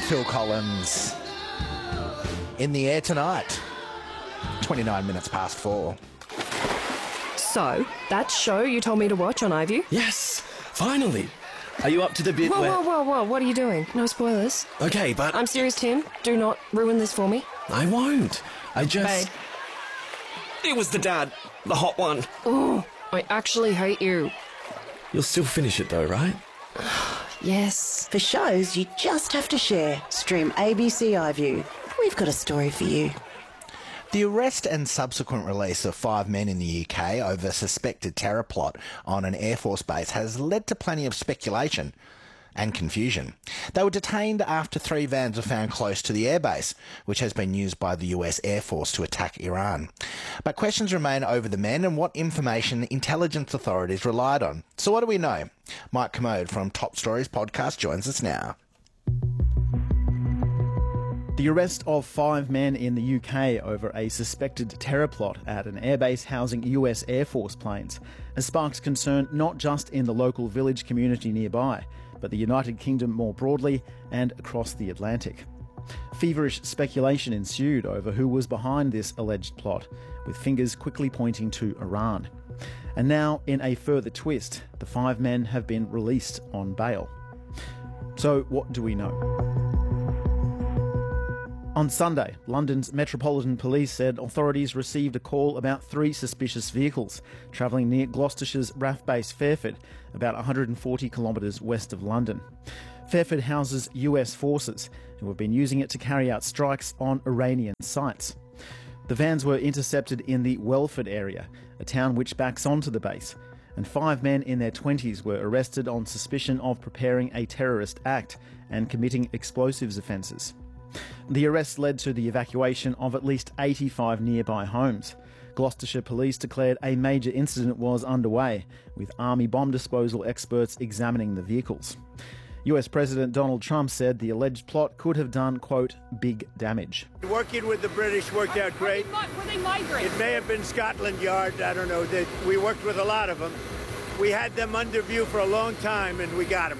Phil Collins. In the air tonight. 29 minutes past 4. So, that show you told me to watch on iView? Yes, finally. Are you up to the bit where... Whoa, what are you doing? No spoilers. Okay, but... I'm serious, Tim. Do not ruin this for me. I won't. I just... Babe. It was the dad. The hot one. Oh, I actually hate you. You'll still finish it though, right? Yes. For shows you just have to share, stream ABC iView. We've got a story for you. The arrest and subsequent release of 5 men in the UK over a suspected terror plot on an Air Force base has led to plenty of speculation and confusion. They were detained after 3 vans were found close to the airbase, which has been used by the US Air Force to attack Iran. But questions remain over the men and what information intelligence authorities relied on. So what do we know? Mike Commode from Top Stories podcast joins us now. The arrest of 5 men in the UK over a suspected terror plot at an airbase housing US Air Force planes has sparked concern not just in the local village community nearby, but the United Kingdom more broadly and across the Atlantic. Feverish speculation ensued over who was behind this alleged plot, with fingers quickly pointing to Iran. And now, in a further twist, the 5 men have been released on bail. So what do we know? On Sunday, London's Metropolitan Police said authorities received a call about 3 suspicious vehicles travelling near Gloucestershire's RAF base Fairford, about 140 kilometres west of London. Fairford houses US forces, who have been using it to carry out strikes on Iranian sites. The vans were intercepted in the Welford area, a town which backs onto the base, and 5 men in their 20s were arrested on suspicion of preparing a terrorist act and committing explosives offences. The arrest led to the evacuation of at least 85 nearby homes. Gloucestershire Police declared a major incident was underway, with Army bomb disposal experts examining the vehicles. US President Donald Trump said the alleged plot could have done, quote, big damage. Working with the British worked out great. Were they migrants? It may have been Scotland Yard, I don't know. We worked with a lot of them. We had them under view for a long time and we got them.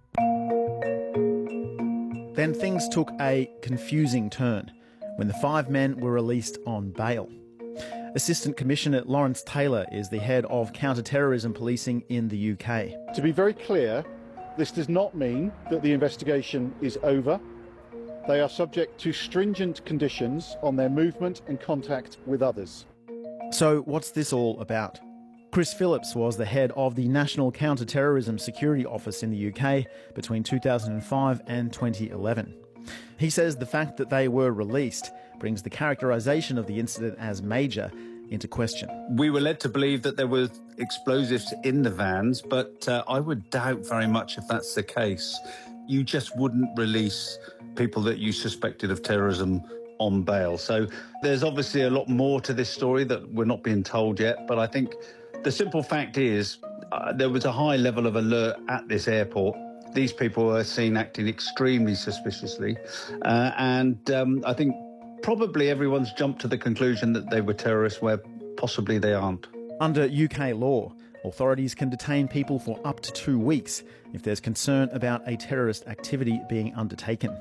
Then things took a confusing turn when the 5 men were released on bail. Assistant Commissioner Lawrence Taylor is the head of counter-terrorism policing in the UK. To be very clear, this does not mean that the investigation is over. They are subject to stringent conditions on their movement and contact with others. So what's this all about? Chris Phillips was the head of the National Counter-Terrorism Security Office in the UK between 2005 and 2011. He says the fact that they were released brings the characterisation of the incident as major into question. We were led to believe that there were explosives in the vans, but I would doubt very much if that's the case. You just wouldn't release people that you suspected of terrorism on bail. So there's obviously a lot more to this story that we're not being told yet, but I think the simple fact is there was a high level of alert at this airport. These people were seen acting extremely suspiciously. And I think probably everyone's jumped to the conclusion that they were terrorists where possibly they aren't. Under UK law, authorities can detain people for up to 2 weeks if there's concern about a terrorist activity being undertaken.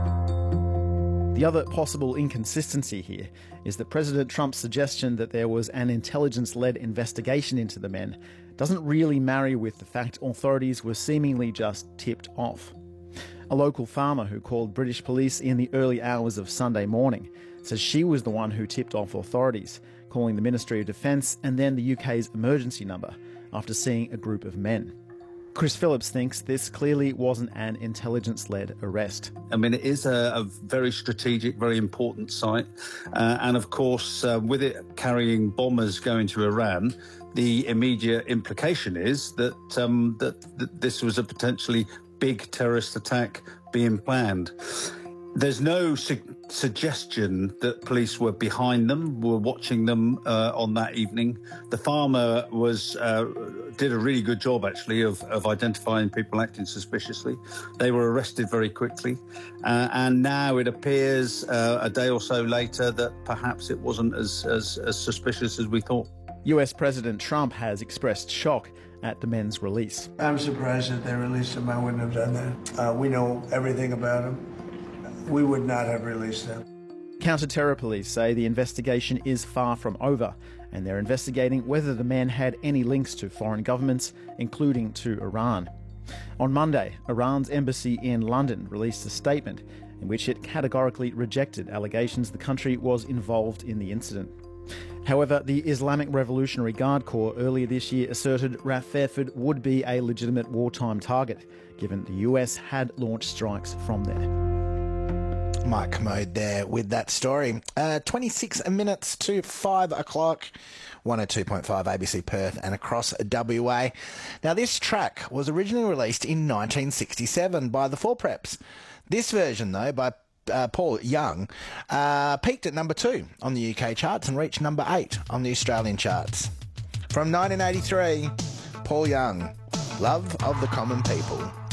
The other possible inconsistency here is that President Trump's suggestion that there was an intelligence-led investigation into the men doesn't really marry with the fact authorities were seemingly just tipped off. A local farmer who called British police in the early hours of Sunday morning says she was the one who tipped off authorities, calling the Ministry of Defence and then the UK's emergency number after seeing a group of men. Chris Phillips thinks this clearly wasn't an intelligence-led arrest. I mean, it is a very strategic, very important site. And of course, with it carrying bombers going to Iran, the immediate implication is that, that this was a potentially big terrorist attack being planned. There's no suggestion that police were behind them, were watching them on that evening. The farmer did a really good job, actually, of identifying people acting suspiciously. They were arrested very quickly. And now it appears a day or so later that perhaps it wasn't as suspicious as we thought. US President Trump has expressed shock at the men's release. I'm surprised that they released him. I wouldn't have done that. We know everything about him. we would not have released them. Counter-terror police say the investigation is far from over, and they're investigating whether the man had any links to foreign governments, including to Iran. On Monday, Iran's embassy in London released a statement in which it categorically rejected allegations the country was involved in the incident. However, the Islamic Revolutionary Guard Corps earlier this year asserted RAF Fairford would be a legitimate wartime target, given the US had launched strikes from there. Mike Commode there with that story. 26 minutes to 5 o'clock. 102.5 ABC Perth and across WA. Now, this track was originally released in 1967 by the Four Preps. This version, though, by Paul Young, peaked at number 2 on the UK charts and reached number 8 on the Australian charts. From 1983, Paul Young, Love of the Common People.